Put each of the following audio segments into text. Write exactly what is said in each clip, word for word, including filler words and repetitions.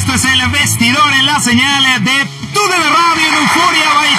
Esto es El Vestidor en la señal de Tu D N Radio en Euforia by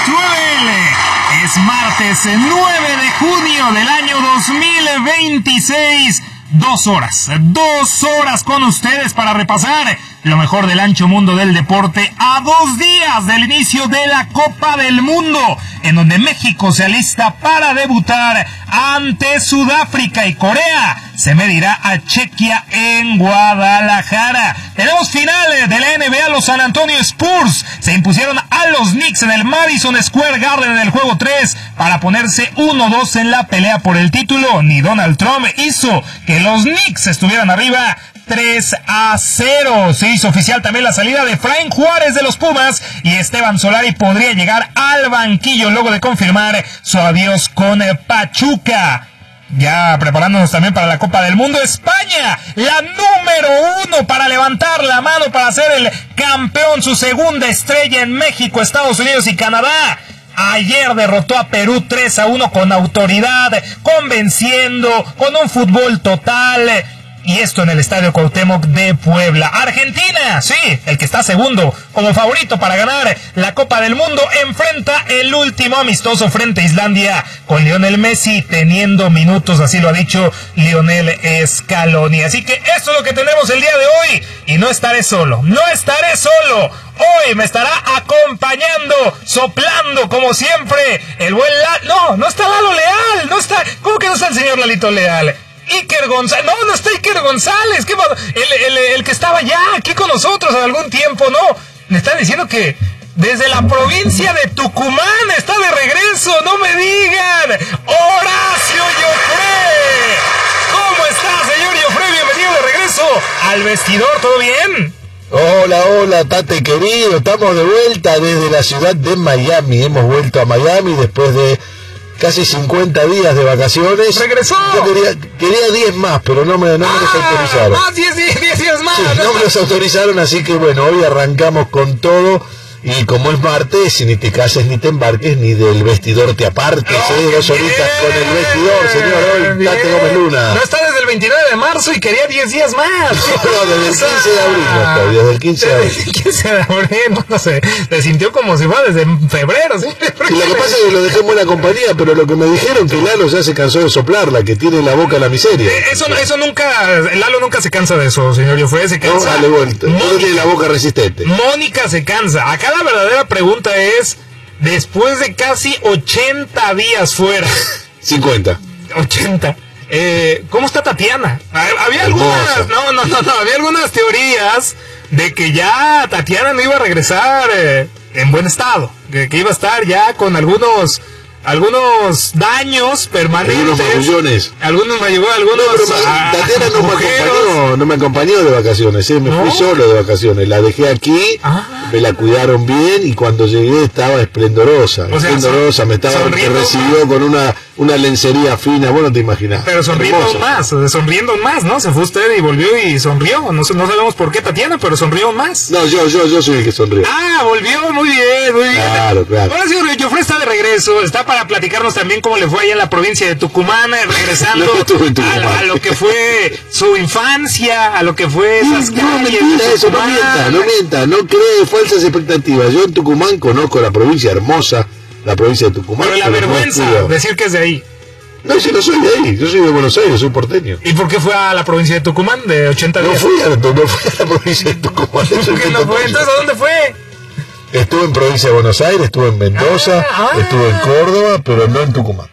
Truel. Es martes nueve de junio del año dos mil veintiséis. Dos horas, dos horas con ustedes para repasar lo mejor del ancho mundo del deporte a dos días del inicio de la Copa del Mundo, en donde México se alista para debutar ante Sudáfrica y Corea se medirá a Chequia en Guadalajara. Tenemos finales de la N B A. Los San Antonio Spurs se impusieron a los Knicks en el Madison Square Garden en el juego tres para ponerse uno dos en la pelea por el título. Ni Donald Trump hizo que los Knicks estuvieran arriba tres a cero. Se hizo oficial también la salida de Efraín Juárez de los Pumas y Esteban Solari podría llegar al banquillo luego de confirmar su adiós con Pachuca. Ya preparándonos también para la Copa del Mundo, España, la número uno para levantar la mano para ser el campeón, su segunda estrella en México, Estados Unidos y Canadá. Ayer derrotó a Perú tres a uno con autoridad, convenciendo, con un fútbol total. Y esto en el Estadio Cuauhtémoc de Puebla. Argentina, sí, el que está segundo como favorito para ganar la Copa del Mundo, enfrenta el último amistoso frente a Islandia con Lionel Messi teniendo minutos, así lo ha dicho Lionel Scaloni. Así que esto es lo que tenemos el día de hoy. Y no estaré solo, no estaré solo. Hoy me estará acompañando, soplando como siempre, el buen Lalo. No, no está Lalo Leal, no está. ¿Cómo que no está el señor Lalito Leal? Iker González, no, no está Iker González, ¿qué pasó? El, el, el que estaba ya aquí con nosotros hace algún tiempo, no, me están diciendo que desde la provincia de Tucumán está de regreso, no me digan, Horacio Joffre. ¿Cómo está, señor Joffre? Bienvenido de regreso al vestidor, ¿todo bien? Hola, hola, Tate querido, estamos de vuelta desde la ciudad de Miami, hemos vuelto a Miami después de casi cincuenta días de vacaciones. ¡Regresó! Yo quería, quería diez más, pero no me, no me ah, los autorizaron. Más, diez días más. Sí, no, no me los autorizaron, así que bueno, hoy arrancamos con todo. Y como es martes, ni te cases ni te embarques, ni del vestidor te apartes, oh, ¿eh? Dos horitas con el vestidor, señor, hoy Tate Gómez Luna. No está desde el veintinueve de marzo y quería diez días más. No, desde el quince de abril, no está, desde el quince de abril. Desde el quince de abril, no sé, se sintió como si fuera desde febrero, ¿sí? Y lo que pasa es que lo dejé en buena compañía, pero lo que me dijeron que Lalo ya se cansó de soplarla, que tiene en la boca la miseria. Eh, eso, eso nunca, Lalo nunca se cansa de eso, señor Joffre, se cansa. No, dale vuelta, no tiene la boca resistente. Mónica se cansa. Acá la verdadera pregunta es, después de casi ochenta días fuera, cincuenta, ochenta, eh, ¿cómo está Tatiana? Había algunas, no, no, no, no, había algunas teorías de que ya Tatiana no iba a regresar eh, en buen estado, que, que iba a estar ya con algunos algunos daños permanentes, algunos magullones, algunos mayugos, algunos no, a, Tatiana no me acompañó, no me acompañó de vacaciones, ¿eh? me ¿No? fui solo de vacaciones, la dejé aquí, ah. me la cuidaron bien y cuando llegué estaba esplendorosa, o sea, esplendorosa, son, me estaba me recibió con una una lencería fina, vos no te imaginas. Pero sonriendo hermosa. más, sonriendo más, ¿no? Se fue usted y volvió y sonrió. No, no sabemos por qué Tatiana, pero sonrió más. No, yo, yo, yo soy el que sonrió. Ah, volvió, muy bien, muy bien. Claro, claro. Ahora sí, Joffre está de regreso, está para platicarnos también cómo le fue allá en la provincia de Tucumán, regresando Tucumán. A, a lo que fue su infancia, a lo que fue esas no, calles. No, mentira, eso, no mienta, no mienta, no cree falsas expectativas. Yo en Tucumán conozco la provincia hermosa, la provincia de Tucumán. Pero la pero vergüenza no decir que es de ahí. No, si no soy de ahí, yo soy de Buenos Aires, soy porteño. ¿Y por qué fue a la provincia de Tucumán de ochenta días? No fui a, no fui a la provincia de Tucumán. ¿Por qué no fue? Entonces, ¿a dónde fue? Estuve en provincia de Buenos Aires, estuve en Mendoza, ah, ah. estuve en Córdoba, pero no en Tucumán.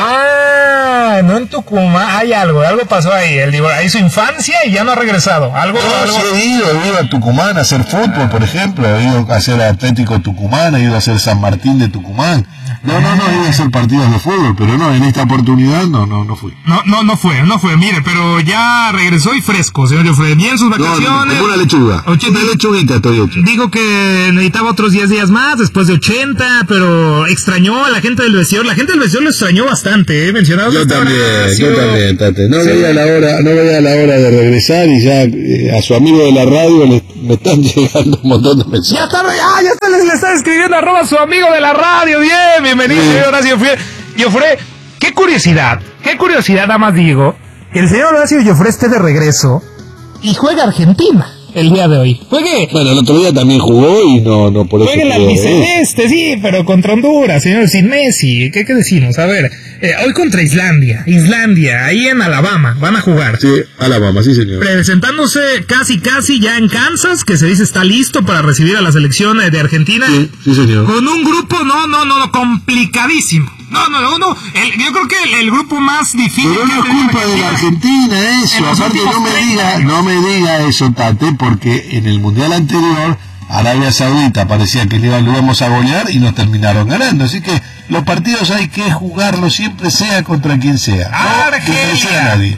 Ah, no en Tucumán, hay algo, algo pasó ahí, él ahí su infancia y ya no ha regresado. Algo, no, algo... sí he ido, he ido a Tucumán a hacer fútbol, por ejemplo, he ido a hacer Atlético Tucumán, he ido a hacer San Martín de Tucumán. No, no, no, he ido a hacer partidos de fútbol, pero no, en esta oportunidad no, no, no fui. No, no, no fue, no fue, mire, pero ya regresó y fresco, señor Joffre, bien sus vacaciones. No, no, como una lechuga, ochenta, una lechuguita estoy hecho. Digo que necesitaba otros diez días más, después de ochenta, pero extrañó a la gente del vestidor, la gente del vestidor lo extrañó bastante, ¿eh? Mencionado yo también, Horacio. Yo también, Tate, no sí. veía la hora, no veía la hora de regresar y ya eh, a su amigo de la radio le, me están llegando un montón de mensajes. Ya está, ah, ya está, le, le está escribiendo arroba a su amigo de la radio, bien, bienvenido, sí. Señor Horacio Joffre. Qué curiosidad, qué curiosidad, nada más digo, el señor Horacio Joffre esté de regreso y juega Argentina. el día de hoy. Juegue. Bueno, el otro día también jugó y no, no por eso. Juegue el albiceleste, sí, pero contra Honduras, señor, sin Messi. ¿Qué, qué decimos? A ver, eh, hoy contra Islandia. Islandia, ahí en Alabama, van a jugar. Sí, Alabama, sí, señor. Presentándose casi, casi ya en Kansas, que se dice está listo para recibir a la selección de Argentina. Sí, sí, señor. Con un grupo, no, no, no, complicadísimo. No, no, no, no. El, yo creo que el, el grupo más difícil. Pero no es culpa de la Argentina eso. Aparte, no me diga, no me diga eso, Tate, porque en el mundial anterior Arabia Saudita parecía que le íbamos a golear y nos terminaron ganando. Así que los partidos hay que jugarlos siempre, sea contra quien sea. Argelia, no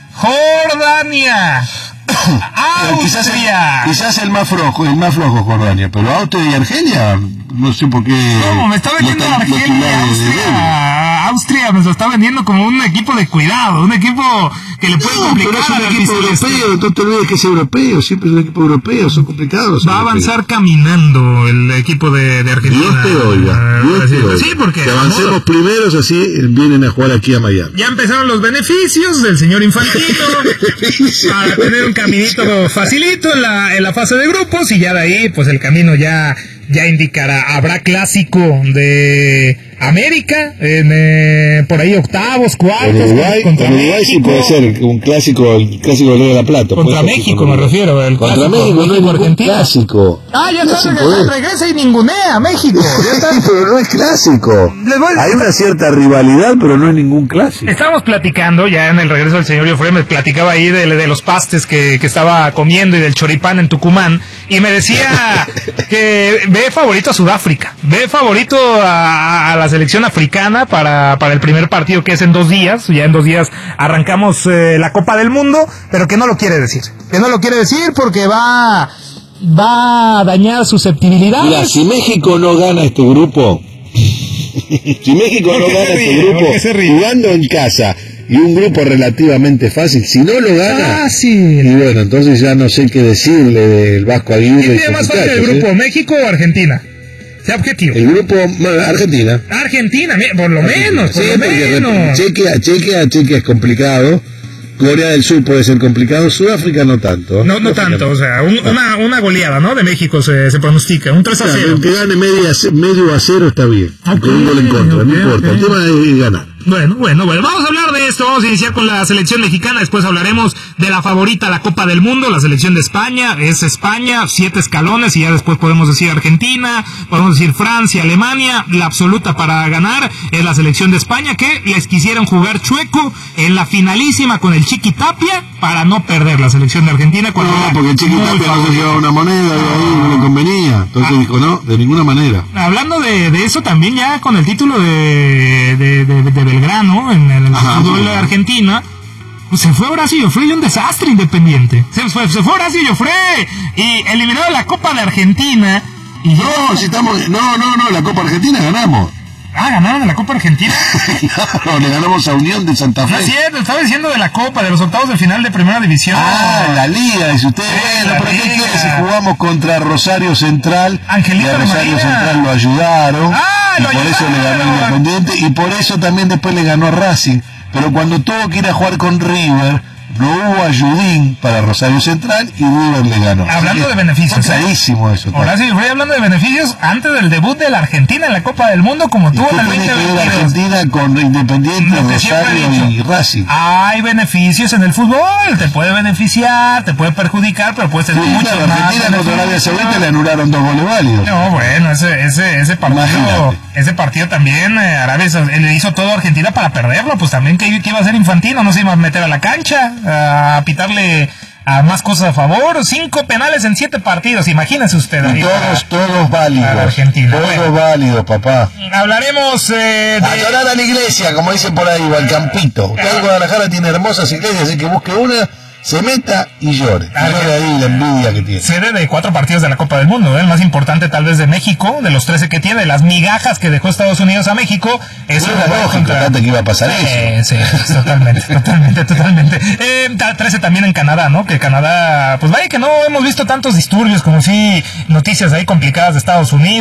Jordania, Austria. Quizás el, quizás el más flojo, el más flojo Jordania, pero Austria y Argelia, no sé por qué. ¿Cómo? Me está vendiendo Argelia, Austria. Austria me lo está vendiendo como un equipo de cuidado, un equipo que le puede no, complicar. Pero es un equipo europeo, no te olvides que es europeo, siempre es un equipo europeo, son complicados. Va a avanzar europeos. Caminando el equipo de, de Argentina. Dios te oiga, Dios te oiga. Sí, porque que avancemos modo. primeros, así vienen a jugar aquí a Miami. Ya empezaron los beneficios del señor Infantino para tener un caminito facilito en la, en la fase de grupos, y ya de ahí, pues el camino ya, ya indicará. Habrá clásico de América, en, eh, por ahí octavos, cuartos. En Uruguay, contra en Uruguay sí puede ser un clásico, el clásico de la Plata. Contra México me refiero. El contra México, no es ningún clásico. Ah, ya está, regresa, regresa y ningunea a México. Ya está. Pero no es clásico. Hay una cierta rivalidad, pero no es ningún clásico. Estábamos platicando ya en el regreso del señor Yofre, me platicaba ahí de, de los pastes que, que estaba comiendo y del choripán en Tucumán, y me decía que ve favorito a Sudáfrica, ve favorito a, a la selección africana para, para el primer partido, que es en dos días. Ya en dos días arrancamos eh, la Copa del Mundo, pero que no lo quiere decir, que no lo quiere decir porque va, va a dañar susceptibilidades. Mira, si México no gana este grupo, si México no gana este grupo, jugando en casa, y un grupo relativamente fácil, si no lo gana, fácil. Y bueno, entonces ya no sé qué decirle del Vasco Aguirre. ¿Quién tiene más fácil el grupo, ¿eh? ¿México o Argentina? Sea objetivo. El grupo, Argentina. Argentina, por lo Argentina. menos, por sí, lo menos. Chequia, Chequia, Chequia es complicado. Corea del Sur puede ser complicado, Sudáfrica no tanto. No, no tanto, o sea, un, una, una goleada, ¿no? De México se, se pronostica, un tres a cero. Claro, que gane media, medio a cero está bien, okay, con un gol en contra, okay, no importa, okay. El tema es ganar. Bueno, bueno, bueno, vamos a hablar de esto, vamos a iniciar con la selección mexicana, después hablaremos de la favorita a la Copa del Mundo, la selección de España, es España, siete escalones, y ya después podemos decir Argentina, podemos decir Francia, Alemania, la absoluta para ganar es la selección de España, que les quisieron jugar chueco en la finalísima con el Chiqui Tapia para no perder la selección de Argentina. Cuando no, porque el Chiqui Tapia no se llevaba una moneda, y ahí no le convenía, entonces ah, dijo no, de ninguna manera. Hablando de, de eso también, ya con el título de, de, de, de, de Belgrano en el, el Ajá, fútbol sí, de Argentina, pues se fue Horacio Llofré y un desastre Independiente. Se fue, se fue Horacio Llofré y eliminó la Copa de Argentina. Y no, ya... si estamos, no, no, no, la Copa Argentina ganamos. Ah, ¿ganaron de la Copa Argentina? No, le ganamos a Unión de Santa Fe. No es cierto, estaba diciendo de la Copa, de los octavos de final de Primera División. Ah, la Liga, dice usted. Sí, bueno, ¿pero qué quiere si jugamos contra Rosario Central? Angelito y a Rosario Marina. Central lo ayudaron. Ah, y lo por ayudaron. eso le ganó Independiente, y por eso también después le ganó a Racing. Pero cuando tuvo que ir a jugar con River, no hubo ayudín para Rosario Central y River le ganó. Hablando de beneficios, clarísimo eso. Horacio Llofré, hablando de beneficios, antes del debut de la Argentina en la Copa del Mundo, como tuvo en el veinte veintidós. Argentina con Independiente, Rosario y Racing. Hay beneficios en el fútbol, te puede beneficiar, te puede perjudicar, pero puedes tener sí, muchos claro, más. Argentina contra Arabia Saudita le anularon dos goles válidos. No, bueno, ese ese ese partido, Imagínate. ese partido también, eh, Arabia le hizo todo a Argentina para perderlo, pues también que, que iba a ser Infantino, no se iba a meter a la cancha, a pitarle a más cosas a favor. Cinco penales en siete partidos, imagínense usted. Y todos, todos válidos. A Argentina. Todos bueno, válidos, papá. Hablaremos eh, de... A llorar a la iglesia, como dicen por ahí, o al campito. Usted en Guadalajara tiene hermosas iglesias, así que busque una, se meta y llore. Y llore ahí la envidia que tiene. Sede de cuatro partidos de la Copa del Mundo, ¿eh? El más importante tal vez de México, de los trece que tiene, las migajas que dejó Estados Unidos a México. Eso bueno, es lógico, contra... que iba a pasar eh, eso. Sí, totalmente, totalmente, totalmente. Eh, trece también en Canadá, ¿no? Que Canadá, pues vaya que no hemos visto tantos disturbios como si noticias ahí complicadas de Estados Unidos.